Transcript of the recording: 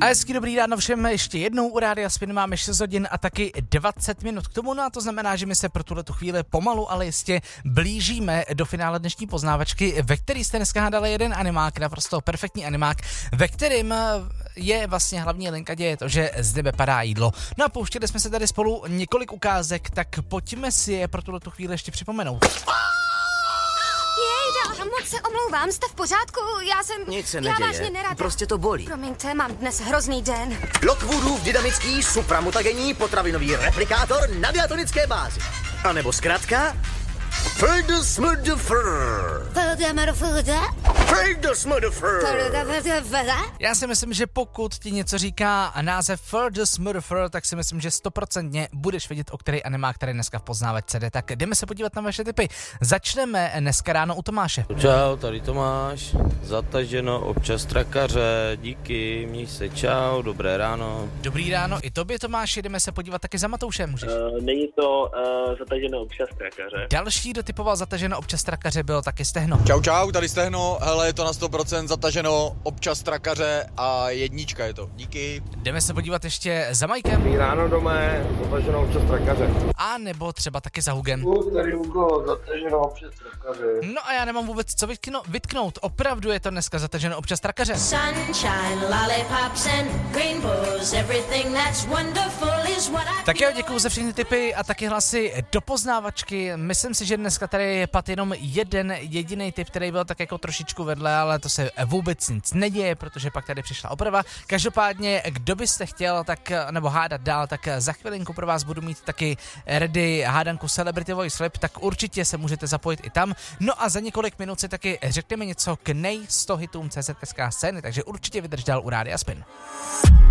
A hezký dobrý ráno všem, ještě jednou u Rádia Spin máme 6 hodin a taky 20 minut k tomu, no a to znamená, že my se pro tuhletu chvíli pomalu, ale jistě blížíme do finále dnešní poznávačky, ve který jste dneska hádali jeden animák, naprosto perfektní animák, ve kterým je vlastně hlavní linka děje to, že z nebe padá jídlo. No a pouštěli jsme se tady spolu několik ukázek, tak pojďme si je pro tuhletu chvíli ještě připomenout. Jejda, moc se omlouvám, jste v pořádku? Nic se Já neděje, vážně nerada. prostě to bolí. Promiňte, mám dnes hrozný den. Lockwoodův dynamický supramutagenní potravinový replikátor na diatonické bázi. A nebo zkrátka Já si myslím, že pokud ti něco říká název Further Smurfer, tak si myslím, že 100% budeš vědět, o který animák tady dneska v poznávačce jde. Tak jdeme se podívat na vaše tipy. Začneme dneska ráno u Tomáše. Čau, tady Tomáš, zataženo, občas trakaře, díky, měj se, čau, dobré ráno. Dobrý ráno, i tobě Tomáš, jdeme se podívat taky za Matoušem, můžeš. Není to zataženo občas trakaře. Další, kdo typoval zataženo občas trakaře, bylo taky Stehno. Čau, tady Stehno, hele, je to na 100% zataženo, občas trakaře a jednička je to, díky. Jdeme se podívat ještě za Majkem. Dobrý ráno doma, zataženo občas trakaře. A nebo třeba taky za Hugem. Tady Hugo, zataženo občas trakaře. No a já nemám vůbec co vytknout, opravdu je to dneska zataženo občas trakaře. Sunshine, lollipops and rainbows, everything that's wonderful is what I Tak jo, děkuju za všechny tipy a taky hlasy do poznávačky. Myslím si, že dneska tady je pad jenom jeden jediný tip, který byl tak jako trošičku vedle, ale to se vůbec nic neděje, protože pak tady přišla oprava. Každopádně, kdo byste chtěl tak nebo hádat dál, tak za chvilinku pro vás budu mít taky ready hádanku Celebrity Voice Lip, tak určitě se můžete zapojit i tam. No a za několik minut si taky řekneme něco k nej 100 hitům CZSK scény, takže určitě vydrž dál u Rádia Spin.